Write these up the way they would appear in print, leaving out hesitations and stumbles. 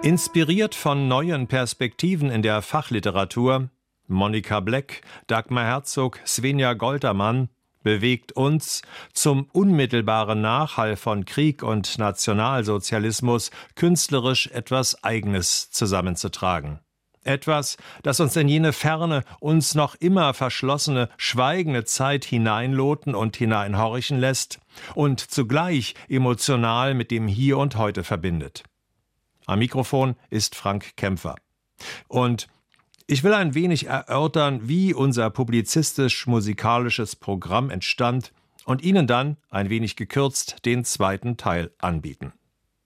Inspiriert von neuen Perspektiven in der Fachliteratur, Monika Black, Dagmar Herzog, Svenja Goltermann, bewegt uns, zum unmittelbaren Nachhall von Krieg und Nationalsozialismus künstlerisch etwas Eigenes zusammenzutragen. Etwas, das uns in jene ferne, uns noch immer verschlossene, schweigende Zeit hineinloten und hineinhorchen lässt und zugleich emotional mit dem Hier und Heute verbindet. Am Mikrofon ist Frank Kämpfer. Und ich will ein wenig erörtern, wie unser publizistisch-musikalisches Programm entstand und Ihnen dann, ein wenig gekürzt, den zweiten Teil anbieten.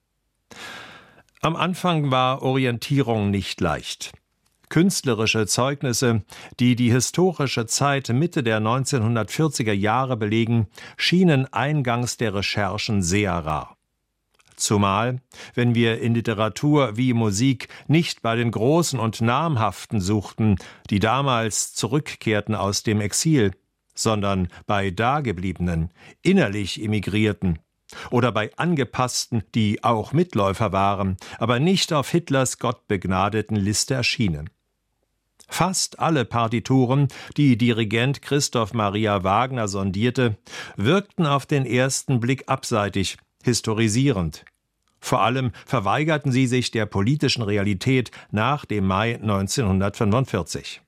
Am Anfang war Orientierung nicht leicht. Künstlerische Zeugnisse, die die historische Zeit Mitte der 1940er Jahre belegen, schienen eingangs der Recherchen sehr rar. Zumal, wenn wir in Literatur wie Musik nicht bei den Großen und Namhaften suchten, die damals zurückkehrten aus dem Exil, sondern bei Dagebliebenen, innerlich Emigrierten oder bei Angepassten, die auch Mitläufer waren, aber nicht auf Hitlers gottbegnadeten Liste erschienen. Fast alle Partituren, die Dirigent Christoph Maria Wagner sondierte, wirkten auf den ersten Blick abseitig, historisierend. Vor allem verweigerten sie sich der politischen Realität nach dem Mai 1945.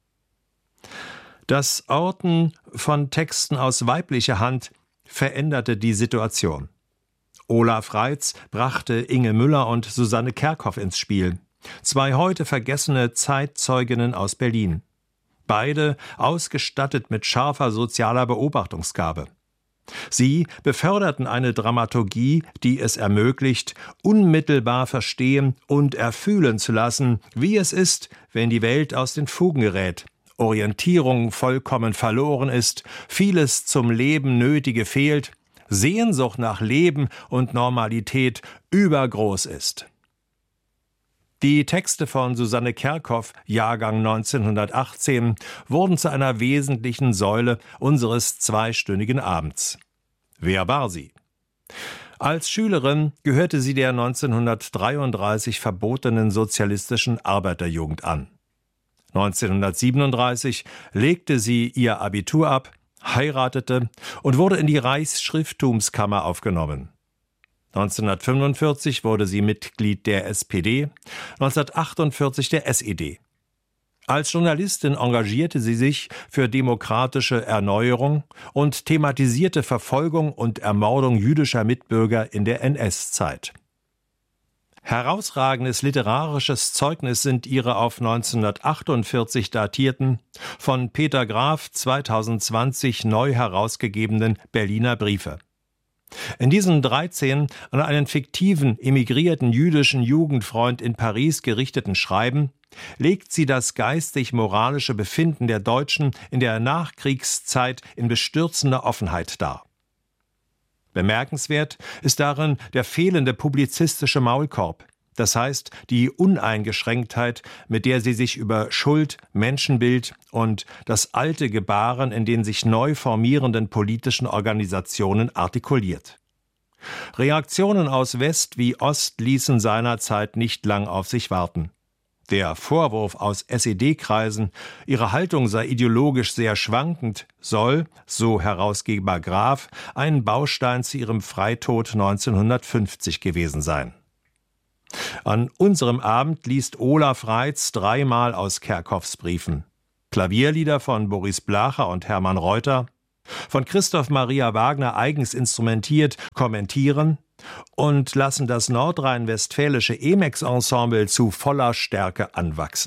Das Orten von Texten aus weiblicher Hand veränderte die Situation. Olaf Reitz brachte Inge Müller und Susanne Kerkhoff ins Spiel, zwei heute vergessene Zeitzeuginnen aus Berlin. Beide ausgestattet mit scharfer sozialer Beobachtungsgabe. Sie beförderten eine Dramaturgie, die es ermöglicht, unmittelbar verstehen und erfühlen zu lassen, wie es ist, wenn die Welt aus den Fugen gerät, Orientierung vollkommen verloren ist, vieles zum Leben Nötige fehlt, Sehnsucht nach Leben und Normalität übergroß ist. Die Texte von Susanne Kerkhoff, Jahrgang 1918, wurden zu einer wesentlichen Säule unseres zweistündigen Abends. Wer war sie? Als Schülerin gehörte sie der 1933 verbotenen sozialistischen Arbeiterjugend an. 1937 legte sie ihr Abitur ab, heiratete und wurde in die Reichsschrifttumskammer aufgenommen. 1945 wurde sie Mitglied der SPD, 1948 der SED. Als Journalistin engagierte sie sich für demokratische Erneuerung und thematisierte Verfolgung und Ermordung jüdischer Mitbürger in der NS-Zeit. Herausragendes literarisches Zeugnis sind ihre auf 1948 datierten, von Peter Graf 2020 neu herausgegebenen Berliner Briefe. In diesen 13 an einen fiktiven, emigrierten jüdischen Jugendfreund in Paris gerichteten Schreiben legt sie das geistig-moralische Befinden der Deutschen in der Nachkriegszeit in bestürzender Offenheit dar. Bemerkenswert ist darin der fehlende publizistische Maulkorb, das heißt die Uneingeschränktheit, mit der sie sich über Schuld, Menschenbild und das alte Gebaren in den sich neu formierenden politischen Organisationen artikuliert. Reaktionen aus West wie Ost ließen seinerzeit nicht lang auf sich warten. Der Vorwurf aus SED-Kreisen, ihre Haltung sei ideologisch sehr schwankend, soll, so Herausgeber Graf, ein Baustein zu ihrem Freitod 1950 gewesen sein. An unserem Abend liest Olaf Reitz dreimal aus Kerkhoffs Briefen. Klavierlieder von Boris Blacher und Hermann Reuter, von Christoph Maria Wagner eigens instrumentiert, kommentieren und lassen das nordrhein-westfälische Emex-Ensemble zu voller Stärke anwachsen.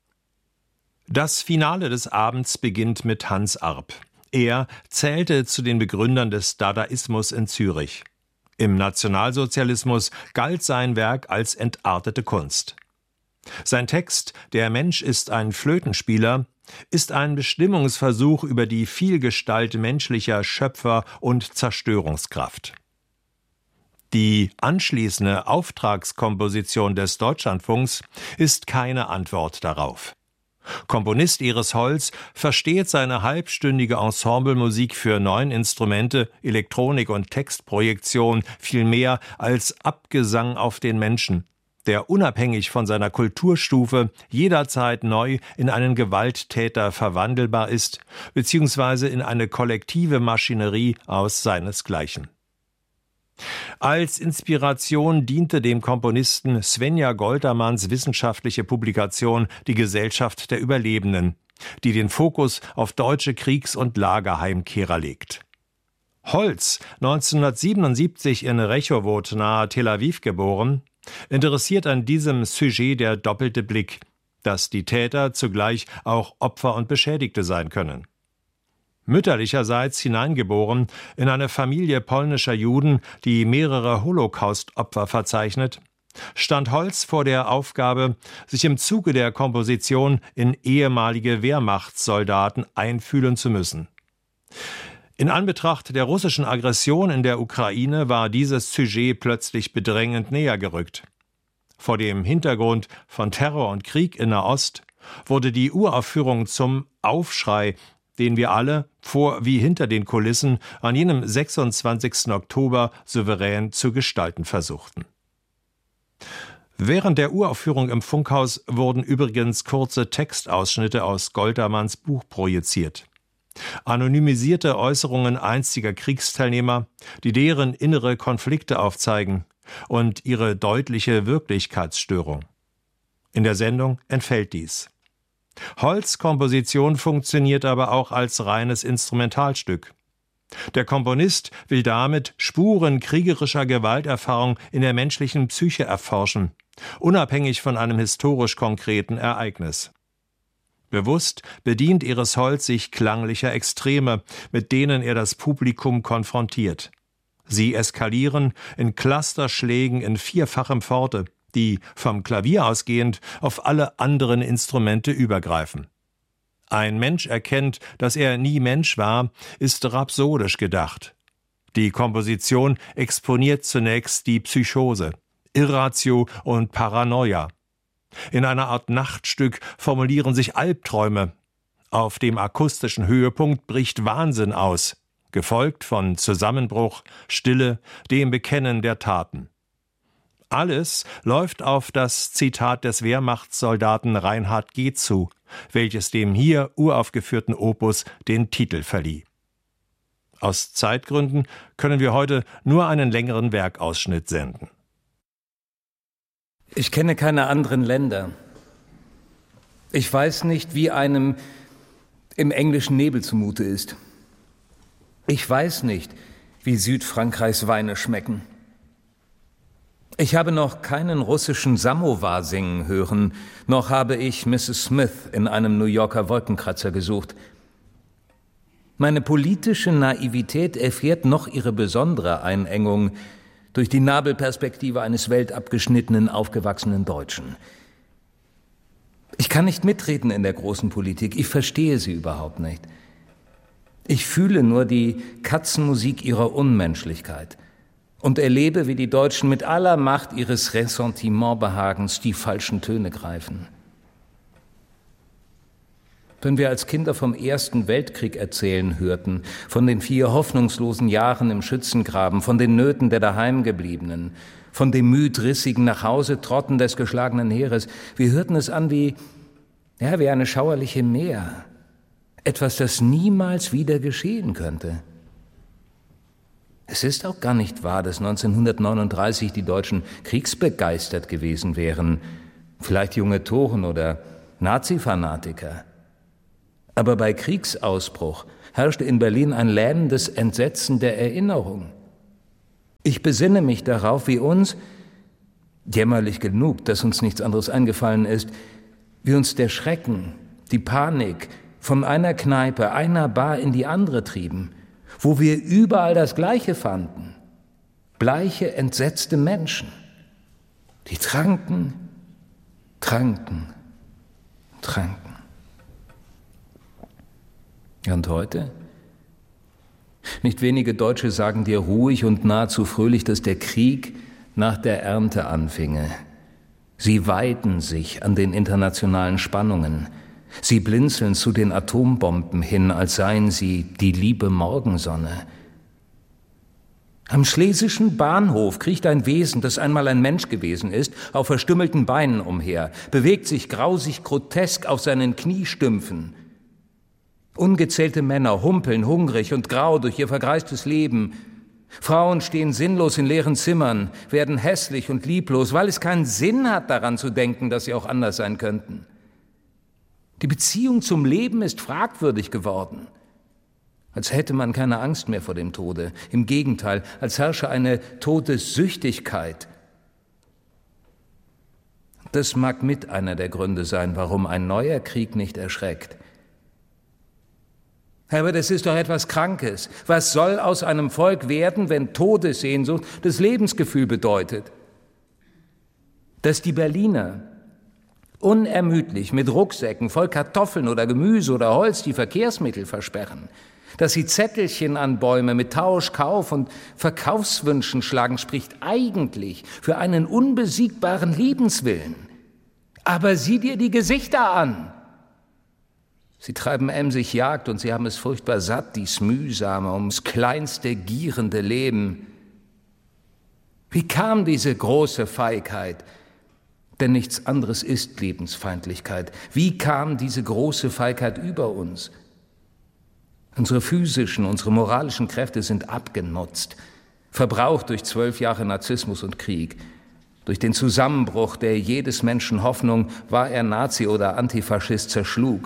Das Finale des Abends beginnt mit Hans Arp. Er zählte zu den Begründern des Dadaismus in Zürich. Im Nationalsozialismus galt sein Werk als entartete Kunst. Sein Text »Der Mensch ist ein Flötenspieler« ist ein Bestimmungsversuch über die Vielgestalt menschlicher Schöpfer- und Zerstörungskraft. Die anschließende Auftragskomposition des Deutschlandfunks ist keine Antwort darauf. Komponist Iris Holz versteht seine halbstündige Ensemblemusik für 9 Instrumente, Elektronik und Textprojektion viel mehr als Abgesang auf den Menschen, der unabhängig von seiner Kulturstufe jederzeit neu in einen Gewalttäter verwandelbar ist, beziehungsweise in eine kollektive Maschinerie aus seinesgleichen. Als Inspiration diente dem Komponisten Svenja Goltermanns wissenschaftliche Publikation Die Gesellschaft der Überlebenden, die den Fokus auf deutsche Kriegs- und Lagerheimkehrer legt. Holz, 1977 in Rechowoth nahe Tel Aviv geboren, interessiert an diesem Sujet der doppelte Blick, dass die Täter zugleich auch Opfer und Beschädigte sein können. Mütterlicherseits hineingeboren in eine Familie polnischer Juden, die mehrere Holocaust-Opfer verzeichnet, stand Holz vor der Aufgabe, sich im Zuge der Komposition in ehemalige Wehrmachtssoldaten einfühlen zu müssen. In Anbetracht der russischen Aggression in der Ukraine war dieses Sujet plötzlich bedrängend näher gerückt. Vor dem Hintergrund von Terror und Krieg in Nahost wurde die Uraufführung zum Aufschrei, den wir alle, vor wie hinter den Kulissen, an jenem 26. Oktober souverän zu gestalten versuchten. Während der Uraufführung im Funkhaus wurden übrigens kurze Textausschnitte aus Goltermanns Buch projiziert. Anonymisierte Äußerungen einstiger Kriegsteilnehmer, die deren innere Konflikte aufzeigen und ihre deutliche Wirklichkeitsstörung. In der Sendung entfällt dies. Holz' Komposition funktioniert aber auch als reines Instrumentalstück. Der Komponist will damit Spuren kriegerischer Gewalterfahrung in der menschlichen Psyche erforschen, unabhängig von einem historisch konkreten Ereignis. Bewusst bedient Iris Holz sich klanglicher Extreme, mit denen er das Publikum konfrontiert. Sie eskalieren in Clusterschlägen in vierfachem Forte, die, vom Klavier ausgehend, auf alle anderen Instrumente übergreifen. Ein Mensch erkennt, dass er nie Mensch war, ist rhapsodisch gedacht. Die Komposition exponiert zunächst die Psychose, Irratio und Paranoia. In einer Art Nachtstück formulieren sich Albträume. Auf dem akustischen Höhepunkt bricht Wahnsinn aus, gefolgt von Zusammenbruch, Stille, dem Bekennen der Taten. Alles läuft auf das Zitat des Wehrmachtssoldaten Reinhard G. zu, welches dem hier uraufgeführten Opus den Titel verlieh. Aus Zeitgründen können wir heute nur einen längeren Werkausschnitt senden. Ich kenne keine anderen Länder. Ich weiß nicht, wie einem im englischen Nebel zumute ist. Ich weiß nicht, wie Südfrankreichs Weine schmecken. Ich habe noch keinen russischen Samowar singen hören, noch habe ich Mrs. Smith in einem New Yorker Wolkenkratzer gesucht. Meine politische Naivität erfährt noch ihre besondere Einengung durch die Nabelperspektive eines weltabgeschnittenen, aufgewachsenen Deutschen. Ich kann nicht mitreden in der großen Politik, ich verstehe sie überhaupt nicht. Ich fühle nur die Katzenmusik ihrer Unmenschlichkeit und erlebe, wie die Deutschen mit aller Macht ihres Ressentimentbehagens die falschen Töne greifen. Wenn wir als Kinder vom Ersten Weltkrieg erzählen hörten, von den 4 hoffnungslosen Jahren im Schützengraben, von den Nöten der Daheimgebliebenen, von dem müdrissigen Nachhausetrotten des geschlagenen Heeres, wir hörten es an wie eine schauerliche Mär, etwas, das niemals wieder geschehen könnte. Es ist auch gar nicht wahr, dass 1939 die Deutschen kriegsbegeistert gewesen wären, vielleicht junge Toren oder Nazi-Fanatiker. Aber bei Kriegsausbruch herrschte in Berlin ein lähmendes Entsetzen der Erinnerung. Ich besinne mich darauf, wie uns, jämmerlich genug, dass uns nichts anderes eingefallen ist, wie uns der Schrecken, die Panik von einer Kneipe, einer Bar in die andere trieben, wo wir überall das Gleiche fanden. Bleiche, entsetzte Menschen, die tranken, tranken, tranken. Und heute? Nicht wenige Deutsche sagen dir ruhig und nahezu fröhlich, dass der Krieg nach der Ernte anfinge. Sie weiden sich an den internationalen Spannungen. Sie blinzeln zu den Atombomben hin, als seien sie die liebe Morgensonne. Am Schlesischen Bahnhof kriecht ein Wesen, das einmal ein Mensch gewesen ist, auf verstümmelten Beinen umher, bewegt sich grausig grotesk auf seinen Kniestümpfen. Ungezählte Männer humpeln hungrig und grau durch ihr vergreistes Leben. Frauen stehen sinnlos in leeren Zimmern, werden hässlich und lieblos, weil es keinen Sinn hat, daran zu denken, dass sie auch anders sein könnten. Die Beziehung zum Leben ist fragwürdig geworden. Als hätte man keine Angst mehr vor dem Tode. Im Gegenteil, als herrsche eine Todessüchtigkeit. Das mag mit einer der Gründe sein, warum ein neuer Krieg nicht erschreckt. Aber das ist doch etwas Krankes. Was soll aus einem Volk werden, wenn Todessehnsucht das Lebensgefühl bedeutet? Dass die Berliner unermüdlich mit Rucksäcken voll Kartoffeln oder Gemüse oder Holz die Verkehrsmittel versperren, dass sie Zettelchen an Bäume mit Tausch, Kauf und Verkaufswünschen schlagen, spricht eigentlich für einen unbesiegbaren Lebenswillen. Aber sieh dir die Gesichter an. Sie treiben emsig Jagd und sie haben es furchtbar satt, dies mühsame, ums kleinste gierende Leben. Wie kam diese große Feigheit? Denn nichts anderes ist Lebensfeindlichkeit. Wie kam diese große Feigheit über uns? Unsere physischen, unsere moralischen Kräfte sind abgenutzt, verbraucht durch 12 Jahre Narzissmus und Krieg. Durch den Zusammenbruch der jedes Menschen Hoffnung, war er Nazi oder Antifaschist, zerschlug.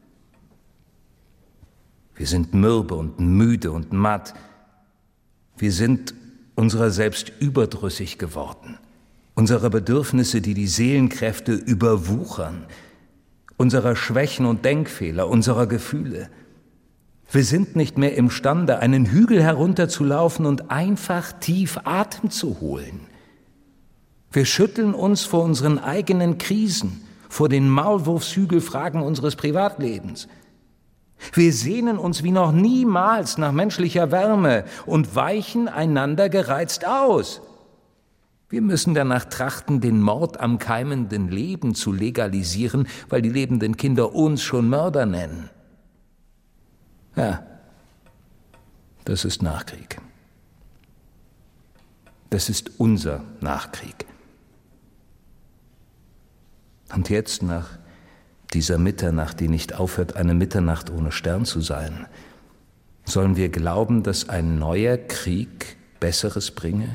Wir sind mürbe und müde und matt. Wir sind unserer selbst überdrüssig geworden. Unserer Bedürfnisse, die die Seelenkräfte überwuchern. Unserer Schwächen und Denkfehler, unserer Gefühle. Wir sind nicht mehr imstande, einen Hügel herunterzulaufen und einfach tief Atem zu holen. Wir schütteln uns vor unseren eigenen Krisen, vor den Maulwurfshügelfragen unseres Privatlebens. Wir sehnen uns wie noch niemals nach menschlicher Wärme und weichen einander gereizt aus. Wir müssen danach trachten, den Mord am keimenden Leben zu legalisieren, weil die lebenden Kinder uns schon Mörder nennen. Ja, das ist Nachkrieg. Das ist unser Nachkrieg. Und jetzt, nach dieser Mitternacht, die nicht aufhört, eine Mitternacht ohne Stern zu sein, sollen wir glauben, dass ein neuer Krieg Besseres bringe?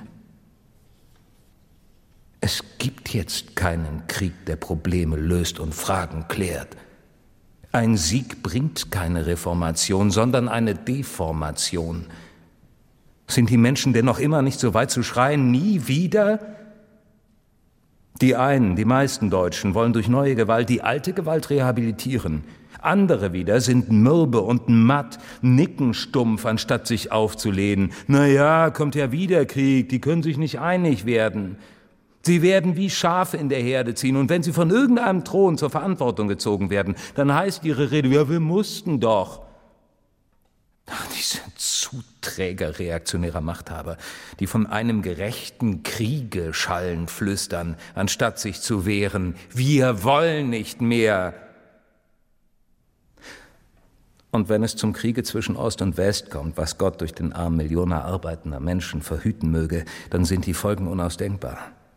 Es gibt jetzt keinen Krieg, der Probleme löst und Fragen klärt. Ein Sieg bringt keine Reformation, sondern eine Deformation. Sind die Menschen denn noch immer nicht so weit zu schreien, nie wieder? Die einen, die meisten Deutschen, wollen durch neue Gewalt die alte Gewalt rehabilitieren. Andere wieder sind mürbe und matt, nicken stumpf, anstatt sich aufzulehnen. Na ja, kommt ja wieder Krieg, die können sich nicht einig werden. Sie werden wie Schafe in der Herde ziehen, und wenn sie von irgendeinem Thron zur Verantwortung gezogen werden, dann heißt ihre Rede, ja, wir mussten doch. Ach, diese Zuträger reaktionärer Machthaber, die von einem gerechten Kriege schallen flüstern, anstatt sich zu wehren, wir wollen nicht mehr. Und wenn es zum Kriege zwischen Ost und West kommt, was Gott durch den Arm Millionen arbeitender Menschen verhüten möge, dann sind die Folgen unausdenkbar.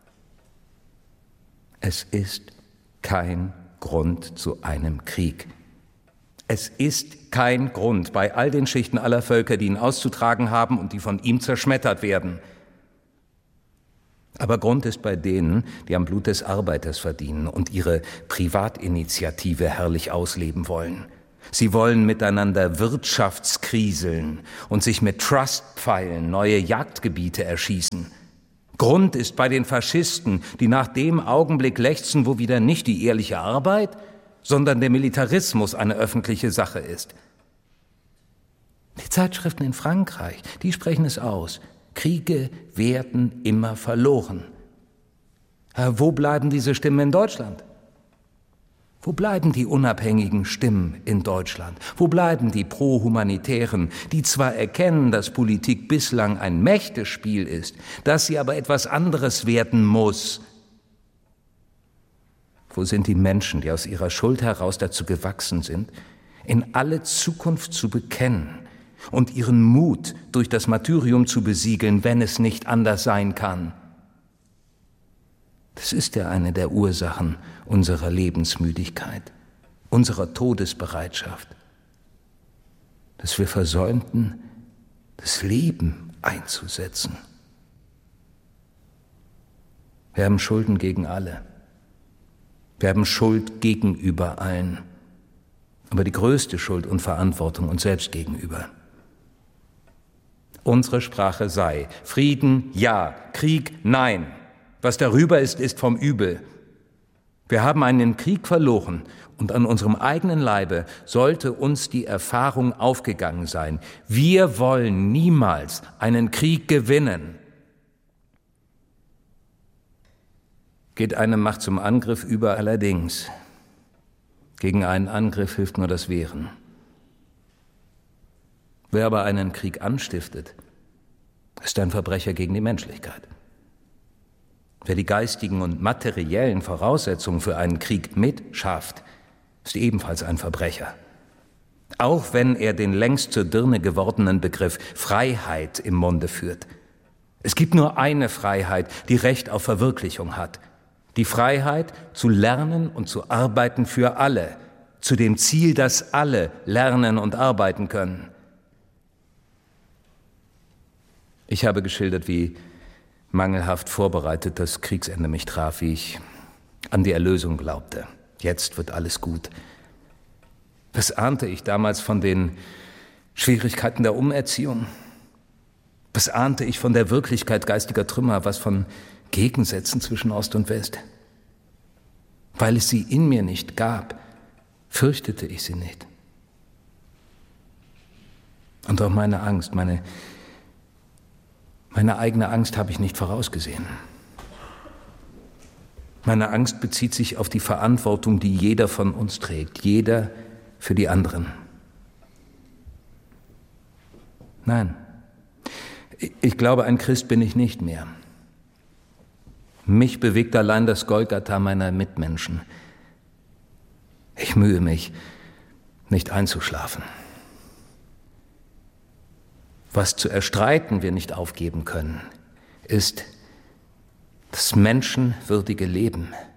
Es ist kein Grund zu einem Krieg. Es ist kein Grund bei all den Schichten aller Völker, die ihn auszutragen haben und die von ihm zerschmettert werden. Aber Grund ist bei denen, die am Blut des Arbeiters verdienen und ihre Privatinitiative herrlich ausleben wollen. Sie wollen miteinander Wirtschaftskriseln und sich mit Trustpfeilen neue Jagdgebiete erschießen. Grund ist bei den Faschisten, die nach dem Augenblick lechzen, wo wieder nicht die ehrliche Arbeit, sondern der Militarismus eine öffentliche Sache ist. Die Zeitschriften in Frankreich, die sprechen es aus. Kriege werden immer verloren. Wo bleiben diese Stimmen in Deutschland? Wo bleiben die unabhängigen Stimmen in Deutschland? Wo bleiben die Pro-Humanitären, die zwar erkennen, dass Politik bislang ein Mächtespiel ist, dass sie aber etwas anderes werden muss? Wo sind die Menschen, die aus ihrer Schuld heraus dazu gewachsen sind, in alle Zukunft zu bekennen und ihren Mut durch das Martyrium zu besiegeln, wenn es nicht anders sein kann. Das ist ja eine der Ursachen unserer Lebensmüdigkeit, unserer Todesbereitschaft, dass wir versäumten, das Leben einzusetzen. Wir haben Schulden gegen alle. Wir haben Schuld gegenüber allen. Aber die größte Schuld und Verantwortung uns selbst gegenüber. Unsere Sprache sei Frieden, ja, Krieg, nein. Was darüber ist, ist vom Übel. Wir haben einen Krieg verloren und an unserem eigenen Leibe sollte uns die Erfahrung aufgegangen sein. Wir wollen niemals einen Krieg gewinnen. Geht eine Macht zum Angriff über allerdings. Gegen einen Angriff hilft nur das Wehren. Wer aber einen Krieg anstiftet, ist ein Verbrecher gegen die Menschlichkeit. Wer die geistigen und materiellen Voraussetzungen für einen Krieg mitschafft, ist ebenfalls ein Verbrecher. Auch wenn er den längst zur Dirne gewordenen Begriff Freiheit im Munde führt. Es gibt nur eine Freiheit, die Recht auf Verwirklichung hat. Die Freiheit, zu lernen und zu arbeiten für alle, zu dem Ziel, dass alle lernen und arbeiten können. Ich habe geschildert, wie mangelhaft vorbereitet das Kriegsende mich traf, wie ich an die Erlösung glaubte. Jetzt wird alles gut. Was ahnte ich damals von den Schwierigkeiten der Umerziehung? Was ahnte ich von der Wirklichkeit geistiger Trümmer, was von Gegensätzen zwischen Ost und West? Weil es sie in mir nicht gab, fürchtete ich sie nicht. Und auch meine Angst, meine eigene Angst habe ich nicht vorausgesehen. Meine Angst bezieht sich auf die Verantwortung, die jeder von uns trägt, jeder für die anderen. Nein, ich glaube, ein Christ bin ich nicht mehr. Mich bewegt allein das Golgatha meiner Mitmenschen. Ich mühe mich, nicht einzuschlafen. Was zu erstreiten wir nicht aufgeben können, ist das menschenwürdige Leben.